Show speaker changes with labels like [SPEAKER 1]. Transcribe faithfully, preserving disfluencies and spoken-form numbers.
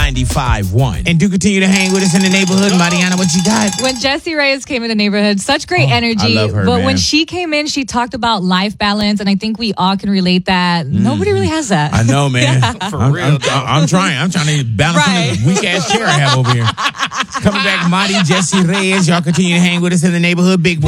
[SPEAKER 1] ninety-five point one. And do continue to hang with us in the neighborhood. Mariana, what you got?
[SPEAKER 2] When Jessie Reyes came in the neighborhood, such great
[SPEAKER 1] Oh,
[SPEAKER 2] energy.
[SPEAKER 1] I love her,
[SPEAKER 2] but
[SPEAKER 1] man.
[SPEAKER 2] when she came in, she talked about life balance, and I think we all can relate that. Mm. Nobody really has that.
[SPEAKER 1] I know, man.
[SPEAKER 3] For
[SPEAKER 1] I'm,
[SPEAKER 3] real,
[SPEAKER 1] I'm,
[SPEAKER 3] though.
[SPEAKER 1] I'm trying. I'm trying to balance
[SPEAKER 2] Right.
[SPEAKER 1] on this weak ass chair I have over here. Coming back, Marty, Jessie Reyes. Y'all continue to hang with us in the neighborhood. Big boy